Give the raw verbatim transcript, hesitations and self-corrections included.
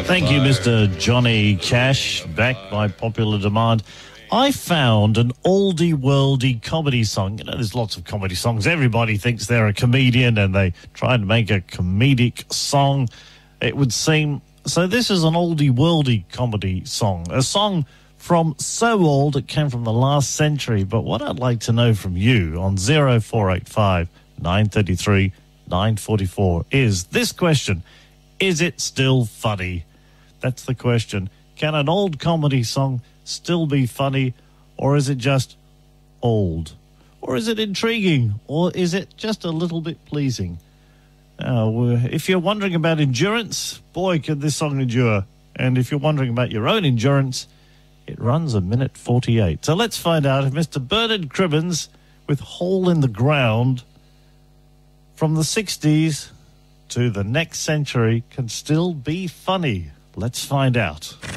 Thank you, Mister Johnny Cash, back by popular demand. I found an oldie-worldy comedy song. You know, there's lots of comedy songs. Everybody thinks they're a comedian and they try to make a comedic song, it would seem. So this is an oldie-worldy comedy song, a song from so old it came from the last century. But what I'd like to know from you on zero four eight five, nine three three, nine four four is this question. Is it still funny? That's the question. Can an old comedy song still be funny, or is it just old? Or is it intriguing, or is it just a little bit pleasing? Now, uh, if you're wondering about endurance, boy, can this song endure. And if you're wondering about your own endurance, it runs a minute forty-eight. So let's find out if Mister Bernard Cribbins with Hole in the Ground from the sixties to the next century can still be funny. Let's find out.